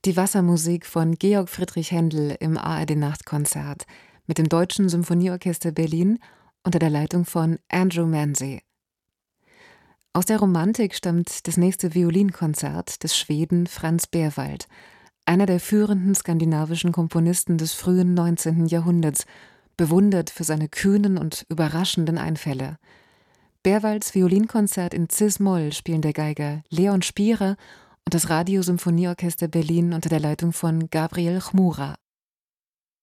Die Wassermusik von Georg Friedrich Händel im ARD-Nachtkonzert mit dem Deutschen Symphonieorchester Berlin unter der Leitung von Andrew Manze. Aus der Romantik stammt das nächste Violinkonzert des Schweden Franz Berwald, einer der führenden skandinavischen Komponisten des frühen 19. Jahrhunderts, bewundert für seine kühnen und überraschenden Einfälle. Berwalds Violinkonzert in Cis-Moll spielen der Geiger Leon Spierer und das Radiosymphonieorchester Berlin unter der Leitung von Gabriel Chmura.